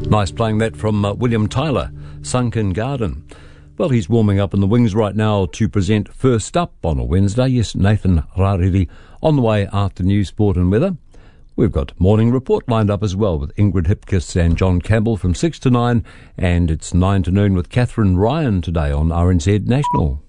Nice playing that from William Tyler, Sunken Garden. Well, he's warming up in the wings right now to present First Up on a Wednesday. Yes, Nathan Rariri on the way after news, sport and weather. We've got Morning Report lined up as well with Ingrid Hipkiss and John Campbell from 6 to 9, and it's 9 to noon with Catherine Ryan today on RNZ National.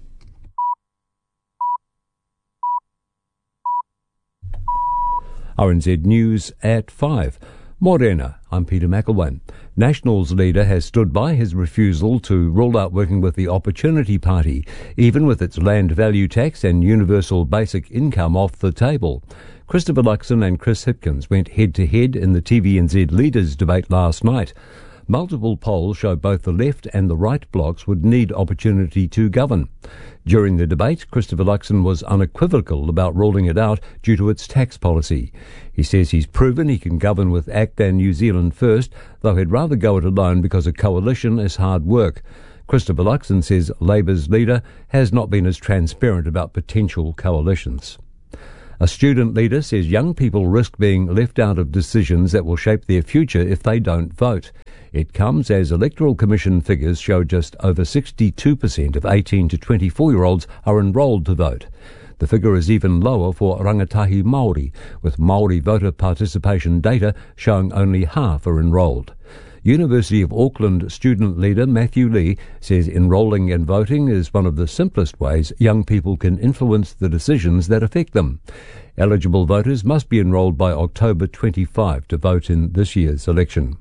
RNZ News at 5. Morena, I'm Peter McElwain. National's leader has stood by his refusal to rule out working with the Opportunity Party, even with its land value tax and universal basic income off the table. Christopher Luxon and Chris Hipkins went head-to-head in the TVNZ leaders' debate last night. Multiple polls show both the left and the right blocs would need opportunity to govern. During the debate, Christopher Luxon was unequivocal about ruling it out due to its tax policy. He says he's proven he can govern with ACT and New Zealand First, though he'd rather go it alone because a coalition is hard work. Christopher Luxon says Labour's leader has not been as transparent about potential coalitions. A student leader says young people risk being left out of decisions that will shape their future if they don't vote. It comes as Electoral Commission figures show just over 62% of 18 to 24-year-olds are enrolled to vote. The figure is even lower for rangatahi Māori, with Māori voter participation data showing only half are enrolled. University of Auckland student leader Matthew Lee says enrolling and voting is one of the simplest ways young people can influence the decisions that affect them. Eligible voters must be enrolled by October 25 to vote in this year's election.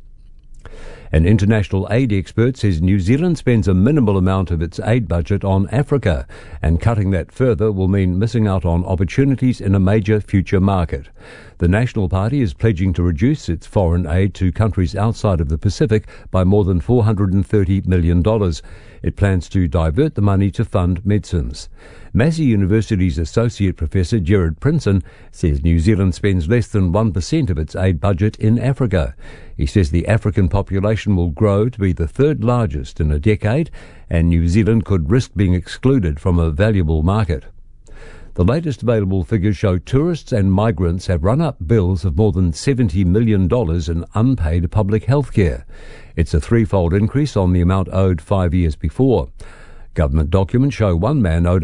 An international aid expert says New Zealand spends a minimal amount of its aid budget on Africa, and cutting that further will mean missing out on opportunities in a major future market. The National Party is pledging to reduce its foreign aid to countries outside of the Pacific by more than $430 million. It plans to divert the money to fund medicines. Massey University's Associate Professor Gerard Prinson says New Zealand spends less than 1% of its aid budget in Africa. He says the African population will grow to be the third largest in a decade, and New Zealand could risk being excluded from a valuable market. The latest available figures show tourists and migrants have run up bills of more than $70 million in unpaid public health care. It's a threefold increase on the amount owed 5 years before. Government documents show one man owed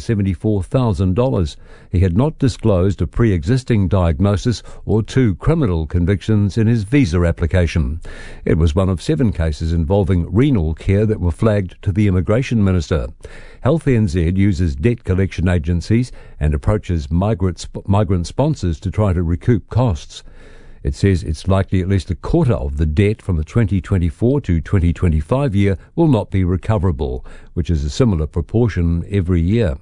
$174,000. He had not disclosed a pre-existing diagnosis or 2 criminal convictions in his visa application. It was one of 7 cases involving renal care that were flagged to the Immigration Minister. Health NZ uses debt collection agencies and approaches migrant sponsors to try to recoup costs. It says it's likely at least a quarter of the debt from the 2024 to 2025 year will not be recoverable, which is a similar proportion every year.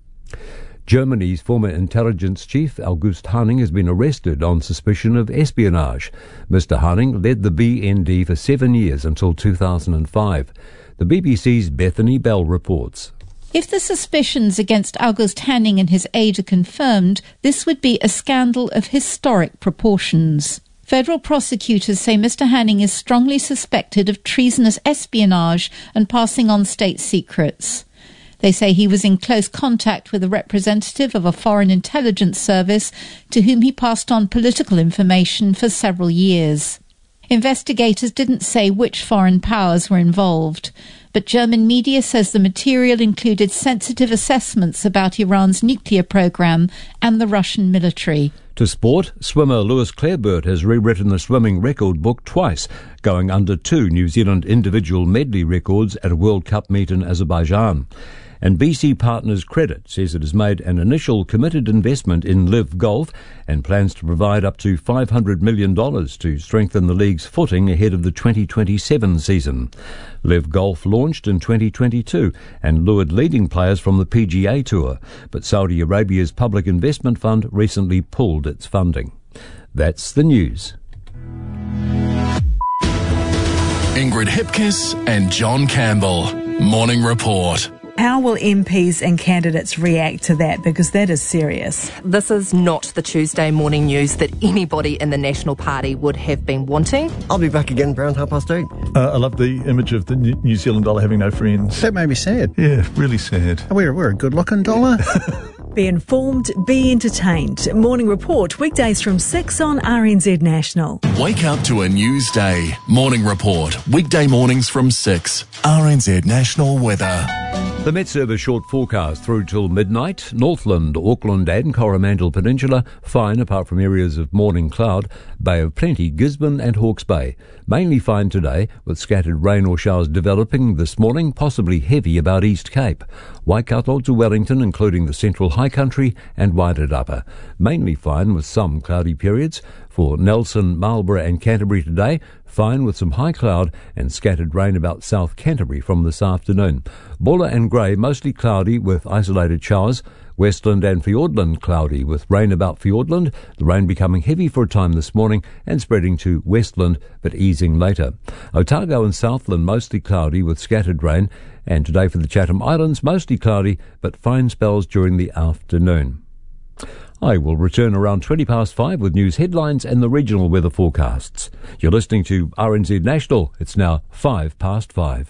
Germany's former intelligence chief, August Hanning, has been arrested on suspicion of espionage. Mr. Hanning led the BND for 7 years until 2005. The BBC's Bethany Bell reports. If the suspicions against August Hanning and his aide are confirmed, this would be a scandal of historic proportions. Federal prosecutors say Mr. Hanning is strongly suspected of treasonous espionage and passing on state secrets. They say he was in close contact with a representative of a foreign intelligence service to whom he passed on political information for several years. Investigators didn't say which foreign powers were involved, but German media says the material included sensitive assessments about Iran's nuclear program and the Russian military. To sport, swimmer Lewis Clareburt has rewritten the swimming record book twice, going under 2 New Zealand individual medley records at a World Cup meet in Azerbaijan. And BC Partners Credit says it has made an initial committed investment in Live Golf and plans to provide up to $500 million to strengthen the league's footing ahead of the 2027 season. Live Golf launched in 2022 and lured leading players from the PGA Tour, but Saudi Arabia's Public Investment Fund recently pulled its funding. That's the news. Ingrid Hipkiss and John Campbell. Morning Report. How will MPs and candidates react to that? Because that is serious. This is not the Tuesday morning news that anybody in the National Party would have been wanting. I'll be back again around 8:30. I love the image of the New Zealand dollar having no friends. That made me sad. Yeah, really sad. We're a good-looking dollar. Be informed, be entertained. Morning Report, weekdays from 6 on RNZ National. Wake up to a news day. Morning Report, weekday mornings from 6. RNZ National Weather. The Met Service short forecast through till midnight. Northland, Auckland and Coromandel Peninsula, fine apart from areas of morning cloud. Bay of Plenty, Gisborne and Hawke's Bay. Mainly fine today, with scattered rain or showers developing this morning, possibly heavy about East Cape. Waikato to Wellington, including the central high country and Wairarapa. Mainly fine with some cloudy periods. For Nelson, Marlborough and Canterbury today, fine with some high cloud and scattered rain about South Canterbury from this afternoon. Buller and Grey mostly cloudy with isolated showers. Westland and Fiordland cloudy with rain about Fiordland, the rain becoming heavy for a time this morning and spreading to Westland but easing later. Otago and Southland mostly cloudy with scattered rain, and today for the Chatham Islands mostly cloudy but fine spells during the afternoon. I will return around 5:20 with news headlines and the regional weather forecasts. You're listening to RNZ National. It's now 5:05.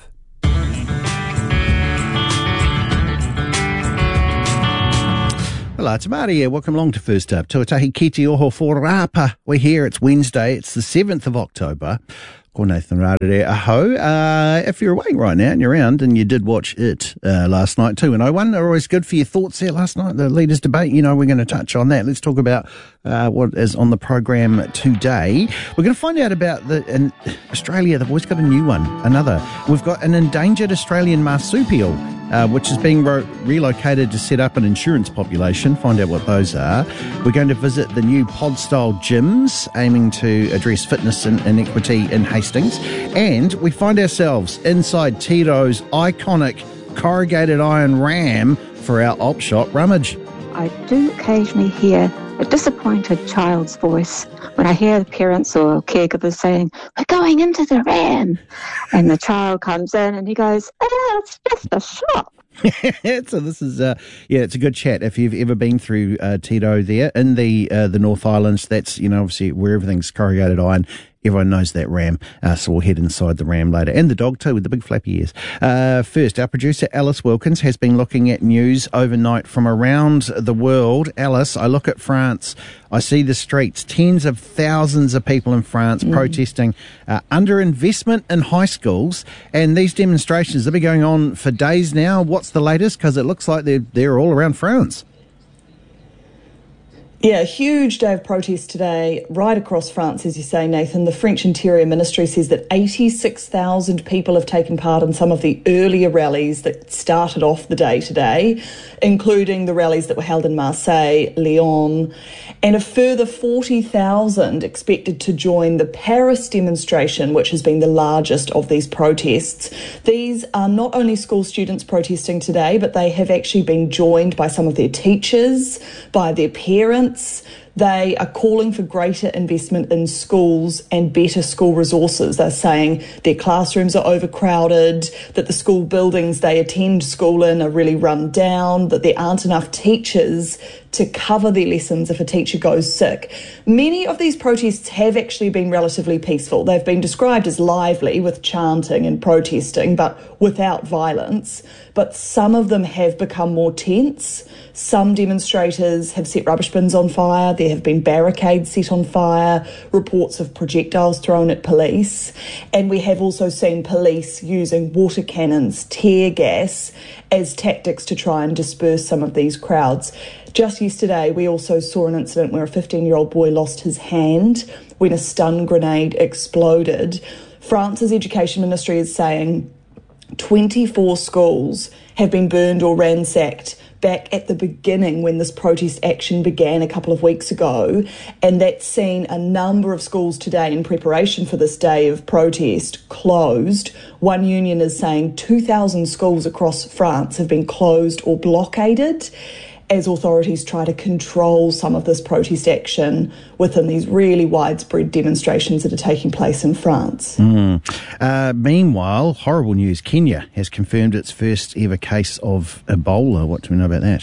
Well, it's Marty here. Welcome along to First Up. Tuatahi Kiti Oho Forapa. We're here. It's Wednesday. It's the 7th of October. Ko Nathan Rarere aho. If you're awake right now and you're around and you did watch it last night, 2-1, they're always good for your thoughts there last night. The leaders' debate, we're going to touch on that. Let's talk about what is on the program today. We're going to find out about in Australia. They've always got a new one, another. We've got an endangered Australian marsupial, which is being relocated to set up an insurance population. Find out what those are. We're going to visit the new pod-style gyms aiming to address fitness and equity in Hastings. And we find ourselves inside Tito's iconic corrugated iron ram for our op shop rummage. I do occasionally hear a disappointed child's voice when I hear the parents or caregivers saying, "We're going into the ram." And the child comes in and he goes, "Oh, it's just a shop." So this is, it's a good chat. If you've ever been through Tito there in the North Islands, that's, obviously where everything's corrugated iron. Everyone knows that ram, so we'll head inside the ram later. And the dog too, with the big flappy ears. First, our producer Alice Wilkins has been looking at news overnight from around the world. Alice, I look at France, I see the streets, tens of thousands of people in France protesting underinvestment in high schools. And these demonstrations have been going on for days now. What's the latest? Because it looks like they're all around France. Yeah, a huge day of protest today right across France, as you say, Nathan. The French Interior Ministry says that 86,000 people have taken part in some of the earlier rallies that started off the day today, including the rallies that were held in Marseille, Lyon, and a further 40,000 expected to join the Paris demonstration, which has been the largest of these protests. These are not only school students protesting today, but they have actually been joined by some of their teachers, by their parents. They are calling for greater investment in schools and better school resources. They're saying their classrooms are overcrowded, that the school buildings they attend school in are really run down, that there aren't enough teachers to cover their lessons if a teacher goes sick. Many of these protests have actually been relatively peaceful. They've been described as lively with chanting and protesting, but without violence. But some of them have become more tense. Some demonstrators have set rubbish bins on fire. There have been barricades set on fire, reports of projectiles thrown at police. And we have also seen police using water cannons, tear gas, as tactics to try and disperse some of these crowds. Just yesterday, we also saw an incident where a 15-year-old boy lost his hand when a stun grenade exploded. France's education ministry is saying 24 schools have been burned or ransacked back at the beginning when this protest action began a couple of weeks ago, and that's seen a number of schools today in preparation for this day of protest closed. One union is saying 2,000 schools across France have been closed or blockaded as authorities try to control some of this protest action within these really widespread demonstrations that are taking place in France. Meanwhile, horrible news. Kenya has confirmed its first ever case of Ebola. What do we know about that?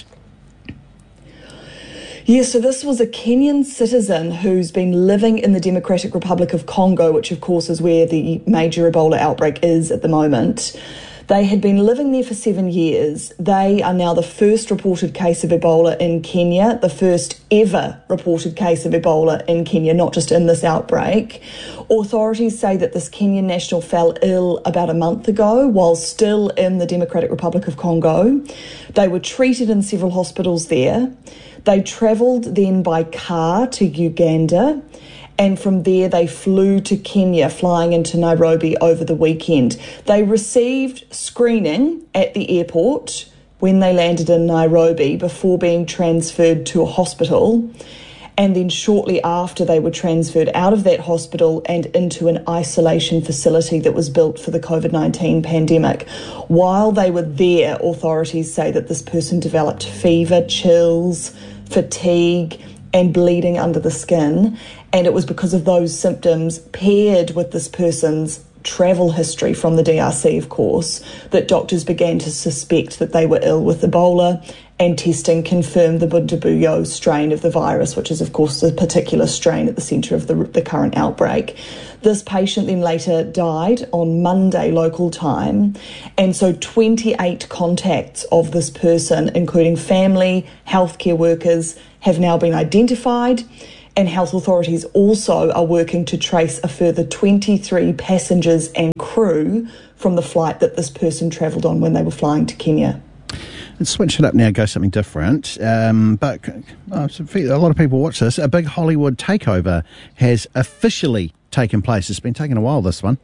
Yeah, so this was a Kenyan citizen who's been living in the Democratic Republic of Congo, which of course is where the major Ebola outbreak is at the moment. They had been living there for 7 years. They are now the first reported case of Ebola in Kenya, the first ever reported case of Ebola in Kenya, not just in this outbreak. Authorities say that this Kenyan national fell ill about a month ago while still in the Democratic Republic of Congo. They were treated in several hospitals there. They travelled then by car to Uganda, and from there they flew to Kenya, flying into Nairobi over the weekend. They received screening at the airport when they landed in Nairobi before being transferred to a hospital. And then shortly after, they were transferred out of that hospital and into an isolation facility that was built for the COVID-19 pandemic. While they were there, authorities say that this person developed fever, chills, fatigue, and bleeding under the skin. And it was because of those symptoms, paired with this person's travel history from the DRC, of course, that doctors began to suspect that they were ill with Ebola, and testing confirmed the Bundibugyo strain of the virus, which is, of course, the particular strain at the centre of the current outbreak. This patient then later died on Monday local time, and so 28 contacts of this person, including family, healthcare workers, have now been identified. And health authorities also are working to trace a further 23 passengers and crew from the flight that this person travelled on when they were flying to Kenya. Let's switch it up now, go something different. But a lot of people watch this. A big Hollywood takeover has officially taken place. It's been taking a while, this one.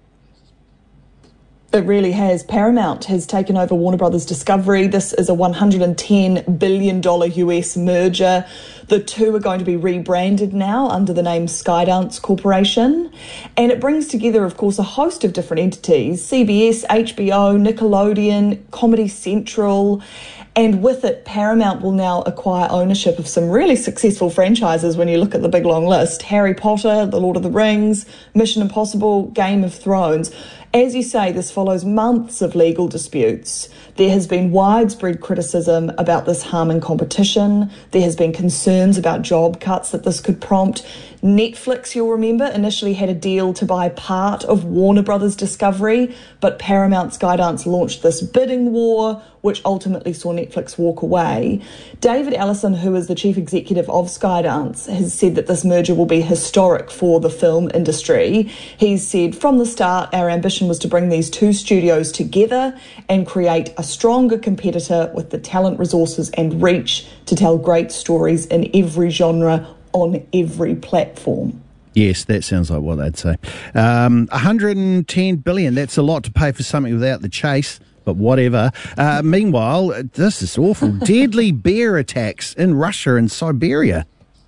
It really has. Paramount has taken over Warner Brothers Discovery. This is a $110 billion US merger. The two are going to be rebranded now under the name Skydance Corporation. And it brings together, of course, a host of different entities: CBS, HBO, Nickelodeon, Comedy Central. And with it, Paramount will now acquire ownership of some really successful franchises when you look at the big long list: Harry Potter, The Lord of the Rings, Mission Impossible, Game of Thrones. As you say, this follows months of legal disputes. There has been widespread criticism about this harming competition. There has been concerns about job cuts that this could prompt. Netflix, you'll remember, initially had a deal to buy part of Warner Brothers Discovery, but Paramount Skydance launched this bidding war, which ultimately saw Netflix walk away. David Ellison, who is the chief executive of Skydance, has said that this merger will be historic for the film industry. He's said, from the start, our ambition was to bring these two studios together and create a stronger competitor with the talent, resources and reach to tell great stories in every genre on every platform. Yes, that sounds like what they'd say. 110 billion, that's a lot to pay for something without the chase, but whatever. Meanwhile, this is awful. Deadly bear attacks in Russia and Siberia.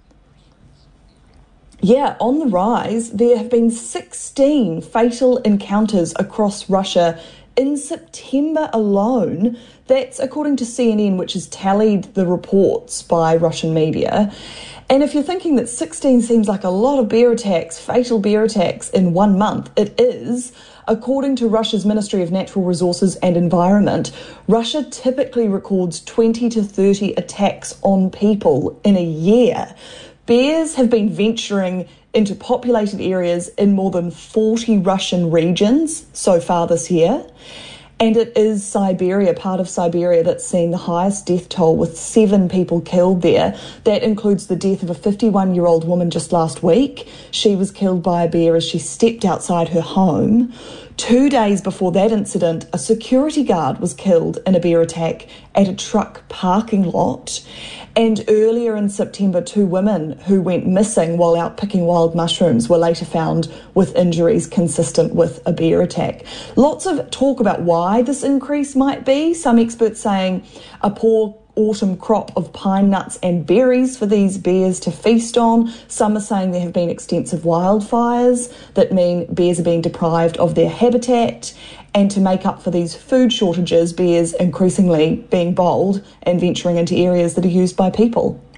Yeah, on the rise. There have been 16 fatal encounters across Russia in September alone. That's according to CNN, which has tallied the reports by Russian media. And if you're thinking that 16 seems like a lot of bear attacks, fatal bear attacks in 1 month, it is. According to Russia's Ministry of Natural Resources and Environment, Russia typically records 20 to 30 attacks on people in a year. Bears have been venturing into populated areas in more than 40 Russian regions so far this year. And it is Siberia, part of Siberia, that's seen the highest death toll, with 7 people killed there. That includes the death of a 51-year-old woman just last week. She was killed by a bear as she stepped outside her home. 2 days before that incident, a security guard was killed in a bear attack at a truck parking lot. And earlier in September, 2 women who went missing while out picking wild mushrooms were later found with injuries consistent with a bear attack. Lots of talk about why this increase might be. Some experts saying a poor autumn crop of pine nuts and berries for these bears to feast on. Some are saying there have been extensive wildfires that mean bears are being deprived of their habitat. And to make up for these food shortages, bears increasingly being bold and venturing into areas that are used by people.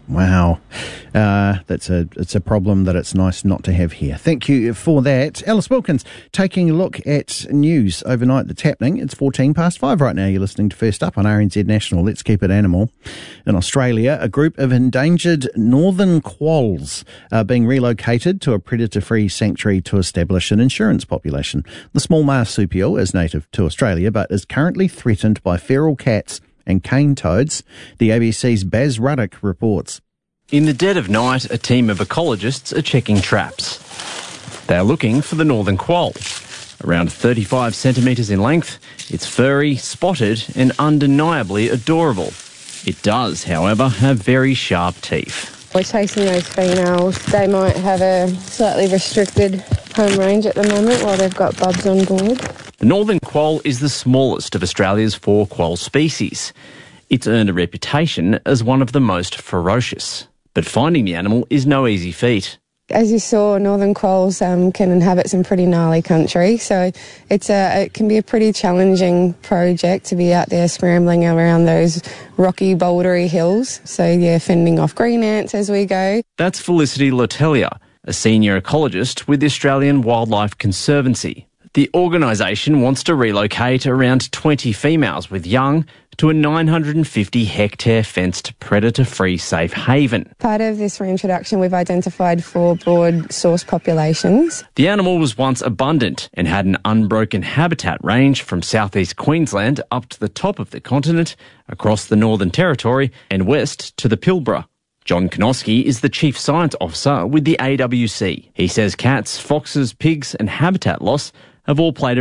Wow. It's a problem that it's nice not to have here. Thank you for that. Alice Wilkins taking a look at news overnight that's happening. It's 5:14 right now. You're listening to First Up on RNZ National. Let's keep it animal. In Australia, a group of endangered northern quolls are being relocated to a predator-free sanctuary to establish an insurance population. The small marsupial is native to Australia but is currently threatened by feral cats and cane toads. The ABC's Baz Ruddock reports. In the dead of night, a team of ecologists are checking traps. They are looking for the northern quoll. Around 35 centimetres in length, it's furry, spotted and undeniably adorable. It does, however, have very sharp teeth. We're chasing those females. They might have a slightly restricted home range at the moment while they've got bubs on board. The northern quoll is the smallest of Australia's 4 quoll species. It's earned a reputation as one of the most ferocious. But finding the animal is no easy feat. As you saw, northern quolls can inhabit some pretty gnarly country, so it can be a pretty challenging project to be out there scrambling around those rocky, bouldery hills. So, yeah, fending off green ants as we go. That's Felicity Lotelia, a senior ecologist with the Australian Wildlife Conservancy. The organisation wants to relocate around 20 females with young to a 950-hectare fenced predator-free safe haven. Part of this reintroduction, we've identified 4 broad source populations. The animal was once abundant and had an unbroken habitat range from southeast Queensland up to the top of the continent, across the Northern Territory and west to the Pilbara. John Konoski is the Chief Science Officer with the AWC. He says cats, foxes, pigs and habitat loss have all played a